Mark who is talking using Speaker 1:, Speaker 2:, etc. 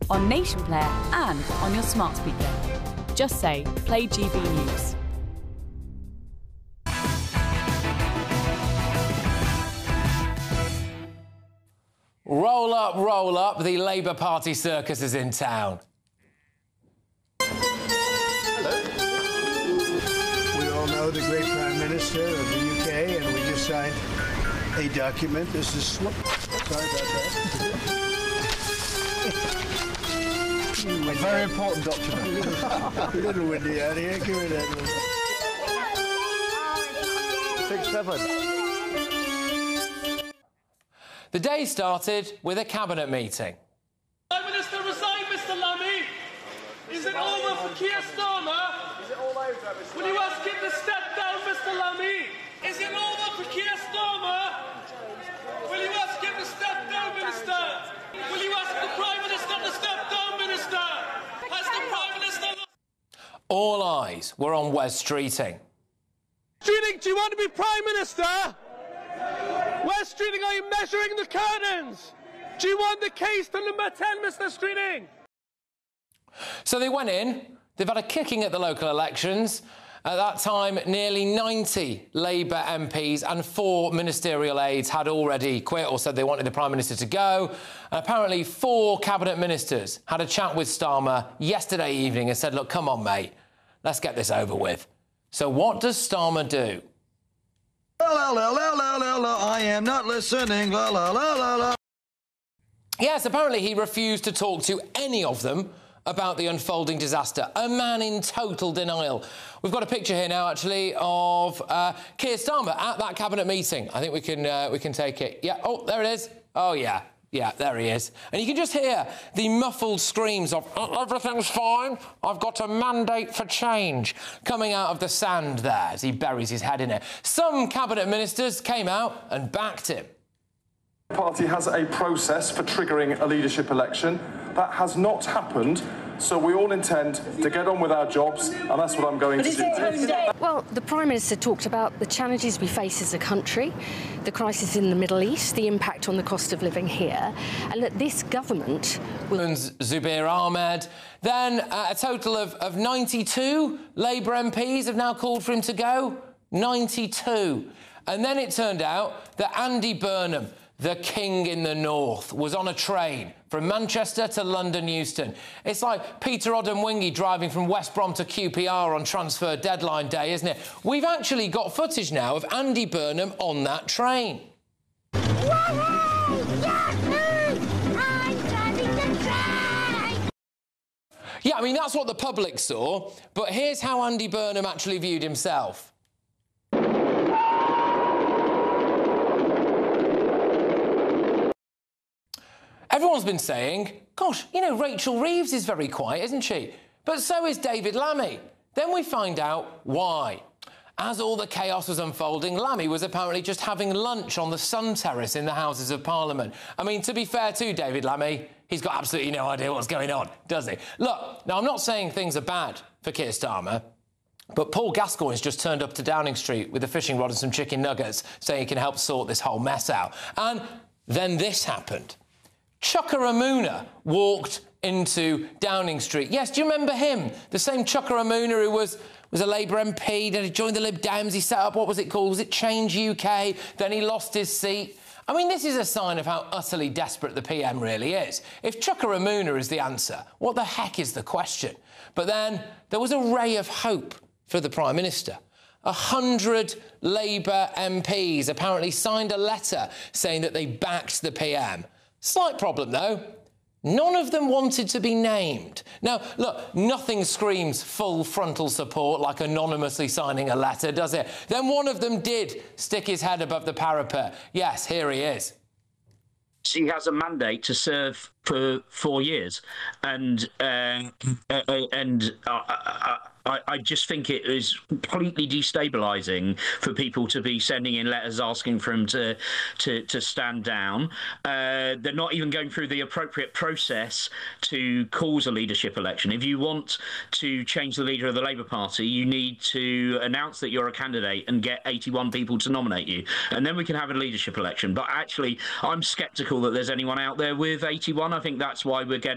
Speaker 1: on Nation Player and on your smart speaker. Just say, play GB News.
Speaker 2: Roll up, the Labour Party circus is in town.
Speaker 3: Hello. We all know the great Prime Minister of the UK, and we just signed a document. This is... Sorry about that. A very important document. A little windy out here. Give me that. 6-7.
Speaker 2: The day started with a cabinet meeting.
Speaker 4: Prime Minister resign, Mr Lammy. Is it over for Keir Starmer? Is it all over, Mr. Will you ask him to step down, Mr Lammy? Is it over for Keir Starmer? Will you ask him to step down, Minister? Will you ask the Prime Minister to step down, Minister? Has the Prime Minister...
Speaker 2: All eyes were on Wes Streeting.
Speaker 4: Streeting, do you want to be Prime Minister? Wes Streeting, are you measuring the curtains? Do you want the case to number 10, Mr Streeting?
Speaker 2: So they went in. They've had a kicking at the local elections. At that time, nearly 90 Labour MPs and 4 ministerial aides had already quit or said they wanted the Prime Minister to go. And apparently 4 cabinet ministers had a chat with Starmer yesterday evening and said, look, come on, mate, let's get this over with. So what does Starmer do?
Speaker 5: I am not listening.
Speaker 2: Yes, apparently he refused to talk to any of them about the unfolding disaster. A man in total denial. We've got a picture here now, actually, of Keir Starmer at that cabinet meeting. I think we can take it. Yeah. Oh, there it is. Oh, yeah. Yeah, there he is. And you can just hear the muffled screams of, everything's fine, I've got a mandate for change, coming out of the sand there as he buries his head in it. Some cabinet ministers came out and backed him.
Speaker 6: The party has a process for triggering a leadership election. That has not happened, so we all intend to get on with our jobs, and that's what I'm going to do.
Speaker 7: Well, the Prime Minister talked about the challenges we face as a country, the crisis in the Middle East, the impact on the cost of living here, and that this government will...
Speaker 2: Zubair Ahmed. Then a total of 92 Labour MPs have now called for him to go. 92. And then it turned out that Andy Burnham, the king in the north, was on a train from Manchester to London Euston. It's like Peter Odemwingie driving from West Brom to QPR on transfer deadline day, isn't it? We've actually got footage now of Andy Burnham on that train. Yeah, I mean, that's what the public saw, but here's how Andy Burnham actually viewed himself. Everyone's been saying, gosh, you know, Rachel Reeves is very quiet, isn't she? But so is David Lammy. Then we find out why. As all the chaos was unfolding, Lammy was apparently just having lunch on the sun terrace in the Houses of Parliament. I mean, to be fair to David Lammy, he's got absolutely no idea what's going on, does he? Look, now, I'm not saying things are bad for Keir Starmer, but Paul Gascoigne's just turned up to Downing Street with a fishing rod and some chicken nuggets, saying he can help sort this whole mess out. And then this happened. Chuka Umunna walked into Downing Street. Yes, do you remember him? The same Chuka Umunna who was a Labour MP, then he joined the Lib Dems, he set up, what was it called? Was it Change UK? Then he lost his seat. I mean, this is a sign of how utterly desperate the PM really is. If Chuka Umunna is the answer, what the heck is the question? But then there was a ray of hope for the Prime Minister. 100 Labour MPs apparently signed a letter saying that they backed the PM. Slight problem, though. None of them wanted to be named. Now, look, nothing screams full frontal support like anonymously signing a letter, does it? Then one of them did stick his head above the parapet. Yes, here he is.
Speaker 8: She has a mandate to serve for 4 years, and I just think it is completely destabilising for people to be sending in letters asking for him to stand down. They're not even going through the appropriate process to cause a leadership election. If you want to change the leader of the Labour Party, you need to announce that you're a candidate and get 81 people to nominate you, and then we can have a leadership election. But actually, I'm sceptical that there's anyone out there with 81. I think that's why we're getting